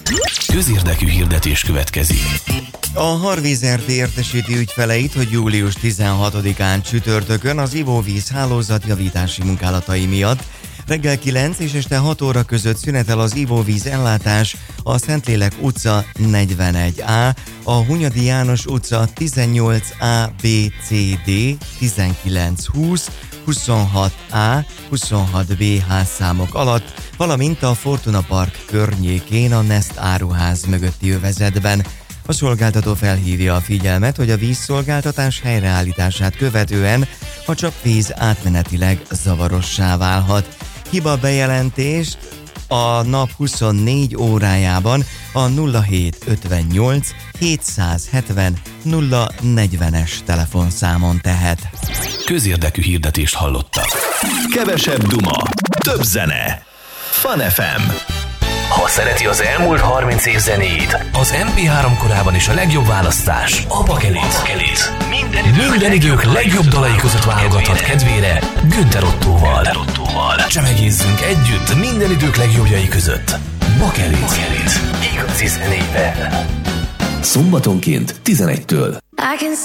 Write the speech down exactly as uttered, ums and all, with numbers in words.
Közérdekű hirdetés következik. A Harvíz Kft. Értesíti ügyfeleit, hogy július tizenhatodikán csütörtökön az ivóvíz hálózatjavítási munkálatai miatt reggel kilenc és este hat óra között szünetel az ivóvíz ellátás a Szentlélek utca negyvenegy á, a Hunyadi János utca tizennyolc á bé cé dé, tizenkilenc húsz, huszonhat á, huszonhat bé házszámok alatt, valamint a Fortuna Park környékén a Nest áruház mögötti övezetben. A szolgáltató felhívja a figyelmet, hogy a vízszolgáltatás helyreállítását követően a csapvíz átmenetileg zavarossá válhat. Hiba bejelentést a nap huszonnégy órájában a nulla hét ötvennyolc hétszázhetven nulla negyvenes telefonszámon tehet. Közérdekű hirdetést hallottak. Kevesebb duma, több zene. Fun ef em. Ha szereti az elmúlt harminc év zenét, az em pé három korában is a legjobb választás a Bakelit. Minden idők, Minden idők legjobb dalai között válogathat kedvére Günther Ottóval. Csemegézzünk együtt minden idők legjobbjai között. Bakelit. Igazi zenével. Szombatonként tizenegytől.